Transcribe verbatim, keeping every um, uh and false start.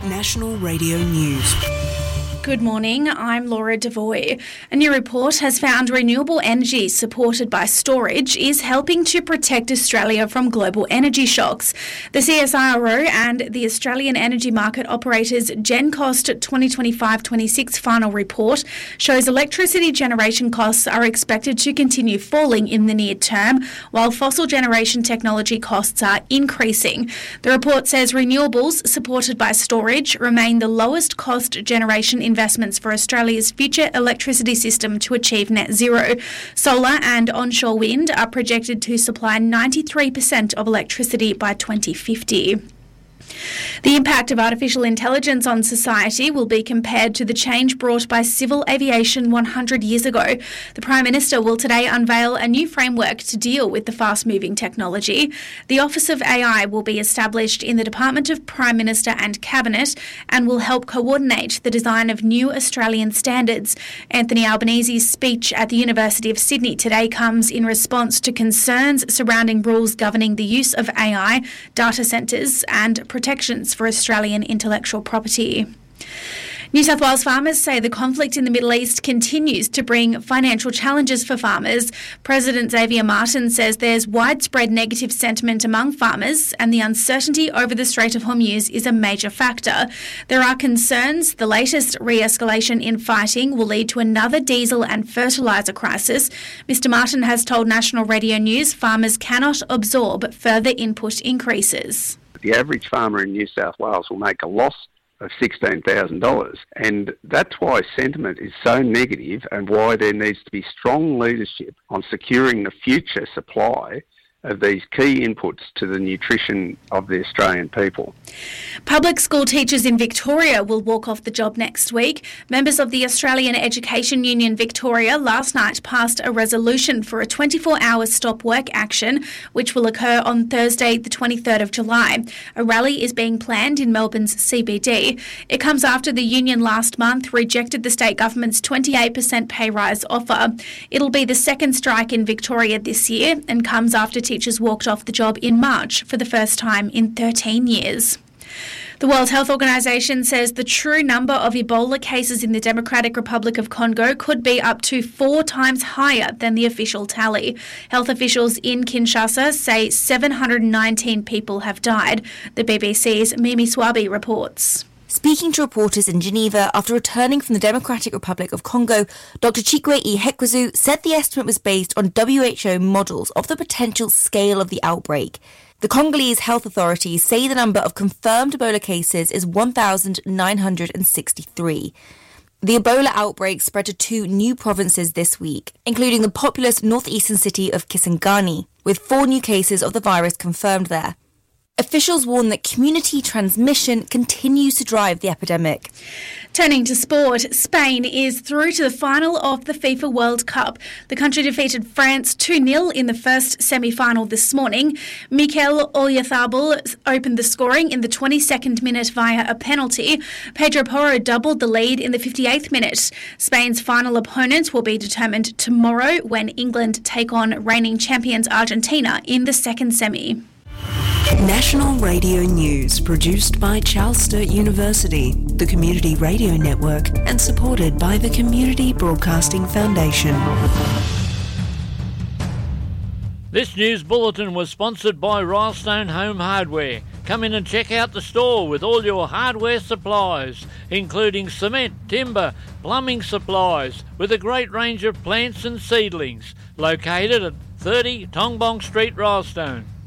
National Radio News. Good morning, I'm Laura Devoy. A new report has found renewable energy supported by storage is helping to protect Australia from global energy shocks. The C S I R O and the Australian Energy Market Operators GenCost twenty twenty-five twenty-six final report shows electricity generation costs are expected to continue falling in the near term, while fossil generation technology costs are increasing. The report says renewables supported by storage remain the lowest cost generation investments for Australia's future electricity system to achieve net zero. Solar and onshore wind are projected to supply ninety-three percent of electricity by twenty fifty. The impact of artificial intelligence on society will be compared to the change brought by civil aviation one hundred years ago. The Prime Minister will today unveil a new framework to deal with the fast-moving technology. The Office of A I will be established in the Department of Prime Minister and Cabinet and will help coordinate the design of new Australian standards. Anthony Albanese's speech at the University of Sydney today comes in response to concerns surrounding rules governing the use of A I, data centres and protections for Australian intellectual property. New South Wales farmers say the conflict in the Middle East continues to bring financial challenges for farmers. President Xavier Martin says there's widespread negative sentiment among farmers and the uncertainty over the Strait of Hormuz is a major factor. There are concerns the latest re-escalation in fighting will lead to another diesel and fertiliser crisis. Mister Martin has told National Radio News farmers cannot absorb further input increases. The average farmer in New South Wales will make a loss of sixteen thousand dollars. And that's why sentiment is so negative and why there needs to be strong leadership on securing the future supply of these key inputs to the nutrition of the Australian people. Public school teachers in Victoria will walk off the job next week. Members of the Australian Education Union Victoria last night passed a resolution for a twenty-four hour stop work action, which will occur on Thursday, the twenty-third of July. A rally is being planned in Melbourne's C B D. It comes after the union last month rejected the state government's twenty-eight percent pay rise offer. It'll be the second strike in Victoria this year and comes after teachers walked off the job in March for the first time in thirteen years. The World Health Organization says the true number of Ebola cases in the Democratic Republic of Congo could be up to four times higher than the official tally. Health officials in Kinshasa say seven hundred nineteen people have died. The B B C's Mimi Swabi reports. Speaking to reporters in Geneva after returning from the Democratic Republic of Congo, Doctor Chikwe Ihekwezu said the estimate was based on W H O models of the potential scale of the outbreak. The Congolese health authorities say the number of confirmed Ebola cases is one thousand nine hundred sixty-three. The Ebola outbreak spread to two new provinces this week, including the populous northeastern city of Kisangani, with four new cases of the virus confirmed there. Officials warn that community transmission continues to drive the epidemic. Turning to sport, Spain is through to the final of the FIFA World Cup. The country defeated France two nil in the first semi-final this morning. Mikel Oyarzabal opened the scoring in the twenty-second minute via a penalty. Pedro Porro doubled the lead in the fifty-eighth minute. Spain's final opponent will be determined tomorrow when England take on reigning champions Argentina in the second semi. National Radio News, produced by Charles Sturt University, the Community Radio Network, and supported by the Community Broadcasting Foundation. This news bulletin was sponsored by Rylestone Home Hardware. Come in and check out the store with all your hardware supplies, including cement, timber, plumbing supplies, with a great range of plants and seedlings. Located at thirty Tongbong Street, Rylestone.